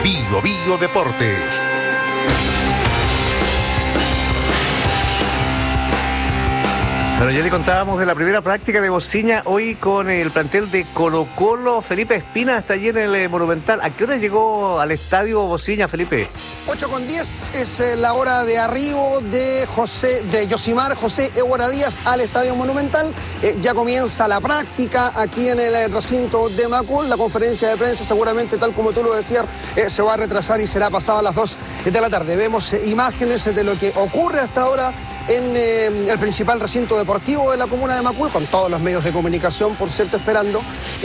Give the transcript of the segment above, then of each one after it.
Bio Bio Deportes. Bueno, ya le contábamos de la primera práctica de Bociña hoy con el plantel de Colo-Colo. Felipe Espina está allí en el Monumental. ¿A qué hora llegó al estadio Bociña, Felipe? 8:10 es la hora de arribo de Yosimar José Évora Díaz al estadio Monumental. Ya comienza la práctica aquí en el recinto de Macul. La conferencia de prensa seguramente, tal como tú lo decías, se va a retrasar y será pasada a las 2 de la tarde. Vemos imágenes de lo que ocurre hasta ahora en el principal recinto deportivo de la comuna de Macul, con todos los medios de comunicación, por cierto, esperando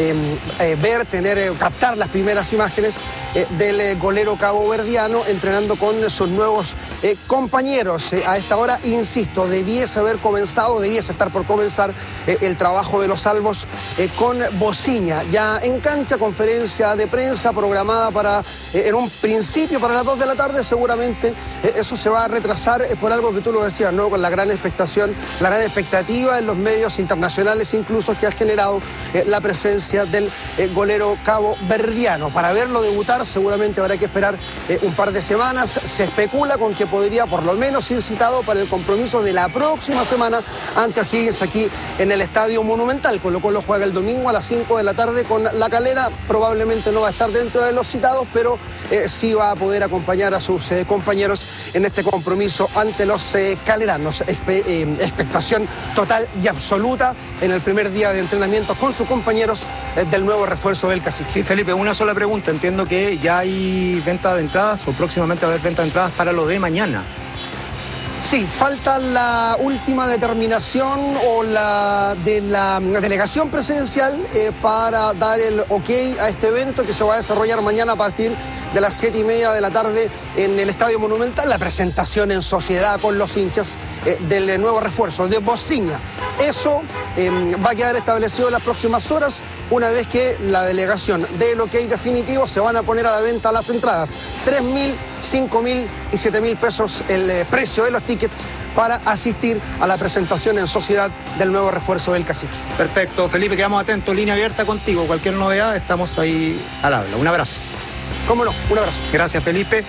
captar las primeras imágenes del golero caboverdiano entrenando con sus nuevos compañeros. A esta hora, insisto, debiese estar por comenzar el trabajo de los salvos con Bociña. Ya en cancha, conferencia de prensa programada en un principio para las 2 de la tarde, seguramente eso se va a retrasar por algo que tú lo decías, ¿no? Con la gran expectativa en los medios internacionales incluso que ha generado la presencia del golero caboverdiano. Para verlo debutar seguramente habrá que esperar un par de semanas. Se especula con que podría por lo menos ir citado para el compromiso de la próxima semana ante O'Higgins aquí en el Estadio Monumental. Colo-Colo juega el domingo a las 5 de la tarde con La Calera. Probablemente no va a estar dentro de los citados, pero sí va a poder acompañar a sus compañeros en este compromiso ante los caleranos. Expectación total y absoluta en el primer día de entrenamiento con sus compañeros del nuevo refuerzo del Cacique. Sí, Felipe, una sola pregunta. Entiendo que ya hay venta de entradas o próximamente va a haber venta de entradas para lo de mañana. Sí, falta la última determinación o la de la delegación presidencial para dar el ok a este evento que se va a desarrollar mañana a partir de las 7:30 de la tarde en el Estadio Monumental, la presentación en sociedad con los hinchas del nuevo refuerzo de Bociña. Eso va a quedar establecido en las próximas horas, una vez que la delegación dé el ok definitivo. Se van a poner a la venta las entradas. 3.000, 5.000 y 7.000 pesos el precio de los tickets para asistir a la presentación en sociedad del nuevo refuerzo del Cacique. Perfecto, Felipe, quedamos atentos, línea abierta contigo. Cualquier novedad, estamos ahí al habla. Un abrazo. Cómo no, un abrazo. Gracias, Felipe.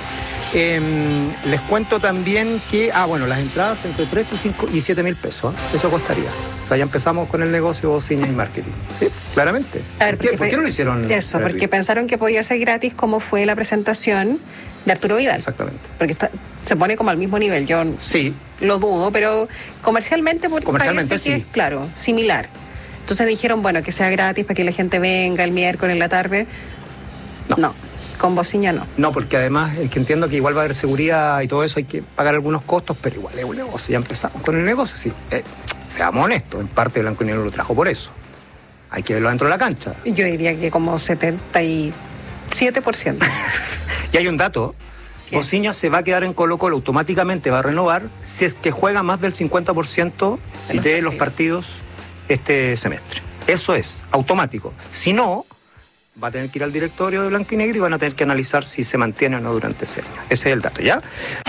Les cuento también que, las entradas entre 3 y 7 mil pesos, eso costaría. O sea, ya empezamos con el negocio Bociña y marketing. Sí, claramente. A ver, ¿Por qué no lo hicieron? Eso, porque pensaron que podía ser gratis, como fue la presentación de Arturo Vidal. Exactamente. Porque se pone como al mismo nivel. Yo sí lo dudo, pero comercialmente parece sí. Que es, claro, similar. Entonces dijeron, bueno, que sea gratis para que la gente venga el miércoles en la tarde. No. Con Bociña no. No, porque además es que entiendo que igual va a haber seguridad y todo eso, hay que pagar algunos costos, pero igual es un negocio. Ya empezamos con el negocio, sí. Seamos honestos, en parte Blanco y Negro lo trajo por eso. Hay que verlo dentro de la cancha. Yo diría que como 77%. Y hay un dato. ¿Qué? Bociña se va a quedar en Colo-Colo, automáticamente va a renovar si es que juega más del 50% de los partidos este semestre. Eso es automático. Si no, va a tener que ir al directorio de Blanco y Negro y van a tener que analizar si se mantiene o no durante ese año. Ese es el dato, ¿ya?